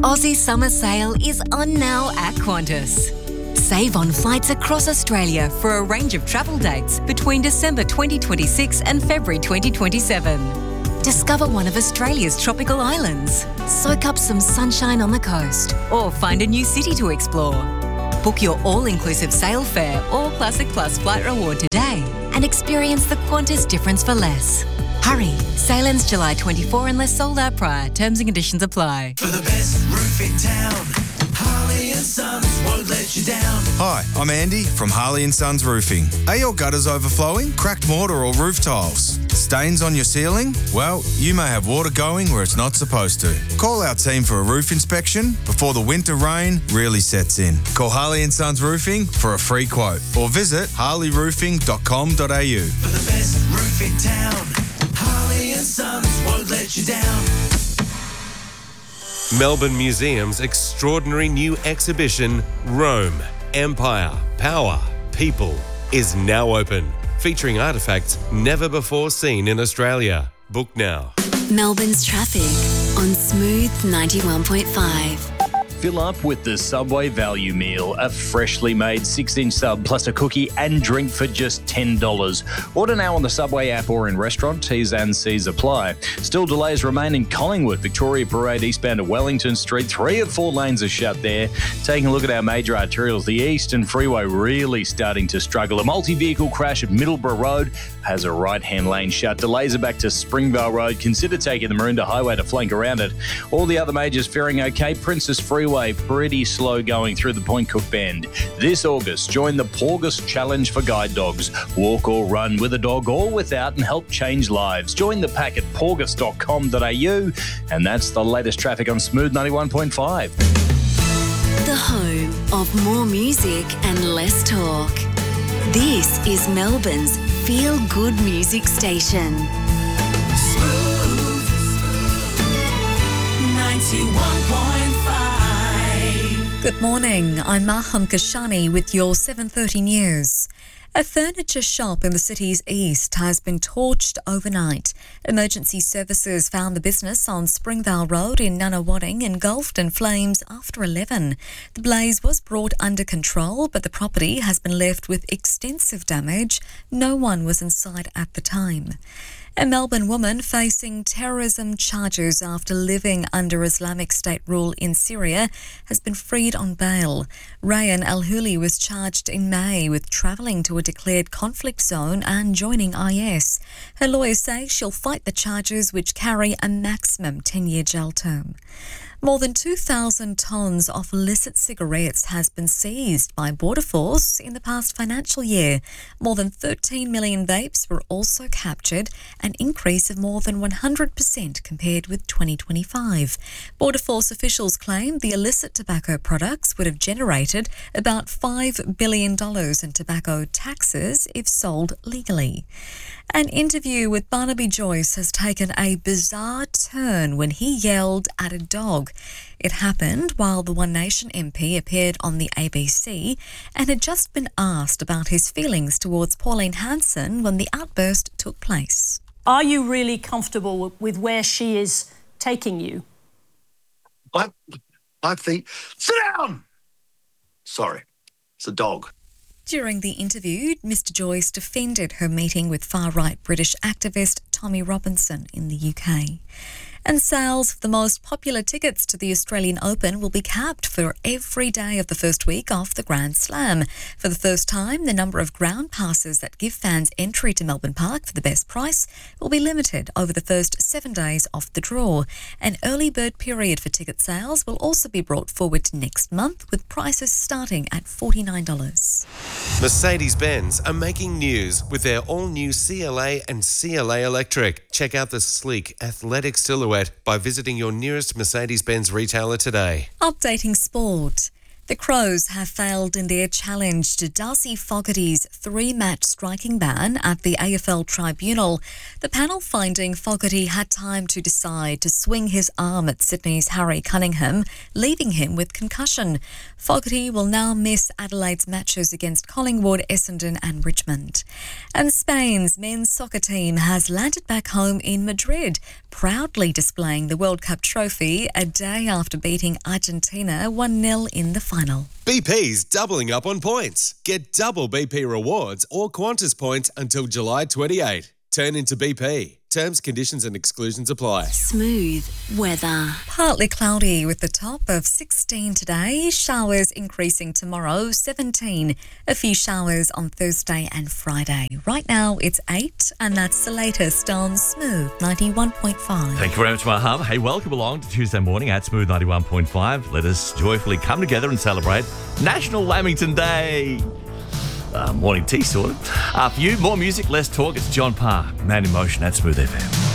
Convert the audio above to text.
Aussie Summer Sale is on now at Qantas. Save on flights across Australia for a range of travel dates between December 2026 and February 2027. Discover one of Australia's tropical islands, soak up some sunshine on the coast, or find a new city to explore. Book your all-inclusive sail fare or Classic Plus flight reward today and experience the Qantas difference for less. Hurry, sale ends July 24 unless sold out prior. Terms and conditions apply. For the best roof in town, Harley and Sons won't let you down. Hi, I'm Andy from Harley and Sons Roofing. Are your gutters overflowing, cracked mortar or roof tiles? Stains on your ceiling? Well, you may have water going where it's not supposed to. Call our team for a roof inspection before the winter rain really sets in. Call Harley and Sons Roofing for a free quote or visit harleyroofing.com.au. For the best roof in town, Harley and Sons won't let you down. Melbourne Museum's extraordinary new exhibition, Rome, Empire, Power, People, is now open, featuring artefacts never before seen in Australia. Book now. Melbourne's traffic on Smooth 91.5. Fill up with the Subway value meal, a freshly made 6-inch sub plus a cookie and drink for just $10. Order now on the Subway app or in restaurant. T's and C's apply. Still delays remain in Collingwood, Victoria Parade eastbound to Wellington Street. 3 of 4 lanes are shut there. Taking a look at our major arterials, the Eastern Freeway really starting to struggle. A multi-vehicle crash at Middleborough Road has a right-hand lane shut. Delays are back to Springvale Road. Consider taking the Maroondah Highway to flank around it. All the other majors faring okay. Princess Freeway pretty slow going through the Point Cook Bend. This August, join the Porgus Challenge for guide dogs. Walk or run with a dog or without and help change lives. Join the pack at porgus.com.au, and that's the latest traffic on Smooth 91.5. The home of more music and less talk. This is Melbourne's feel-good music station. Smooth 91.5. Good morning, I'm Maham Kashani with your 7:30 news. A furniture shop in the city's east has been torched overnight. Emergency services found the business on Springvale Road in Nunawading engulfed in flames after 11. The blaze was brought under control, but the property has been left with extensive damage. No one was inside at the time. A Melbourne woman facing terrorism charges after living under Islamic State rule in Syria has been freed on bail. Rayan Al-Huli was charged in May with travelling to a declared conflict zone and joining IS. Her lawyers say she'll fight the charges, which carry a maximum 10-year jail term. More than 2,000 tonnes of illicit cigarettes has been seized by Border Force in the past financial year. More than 13 million vapes were also captured, an increase of more than 100% compared with 2025. Border Force officials claim the illicit tobacco products would have generated about $5 billion in tobacco taxes if sold legally. An interview with Barnaby Joyce has taken a bizarre turn when he yelled at a dog. It happened while the One Nation MP appeared on the ABC and had just been asked about his feelings towards Pauline Hanson when the outburst took place. Are you really comfortable with where she is taking you? I think... Sit down! Sorry, it's a dog. During the interview, Mr Joyce defended her meeting with far-right British activist Tommy Robinson in the UK. And sales of the most popular tickets to the Australian Open will be capped for every day of the first week of the Grand Slam. For the first time, the number of ground passes that give fans entry to Melbourne Park for the best price will be limited over the first 7 days of the draw. An early bird period for ticket sales will also be brought forward to next month, with prices starting at $49. Mercedes-Benz are making news with their all-new CLA and CLA Electric. Check out the sleek, athletic silhouette by visiting your nearest Mercedes-Benz retailer today. Updating sport. The Crows have failed in their challenge to Darcy Fogarty's 3-match striking ban at the AFL Tribunal. The panel finding Fogarty had time to decide to swing his arm at Sydney's Harry Cunningham, leaving him with concussion. Fogarty will now miss Adelaide's matches against Collingwood, Essendon and Richmond. And Spain's men's soccer team has landed back home in Madrid, proudly displaying the World Cup trophy a day after beating Argentina 1-0 in the final. BP's doubling up on points. Get double BP rewards or Qantas points until July 28. Turn into BP. Terms, conditions and exclusions apply. Smooth weather. Partly cloudy with the top of 16 today. Showers increasing tomorrow, 17. A few showers on Thursday and Friday. Right now it's 8 and that's the latest on Smooth 91.5. Thank you very much, Maham. Hey, welcome along to Tuesday morning at Smooth 91.5. Let us joyfully come together and celebrate National Lamington Day. Morning tea, sort of. For you, more music, less talk. It's John Parr, Man in Motion at Smooth FM.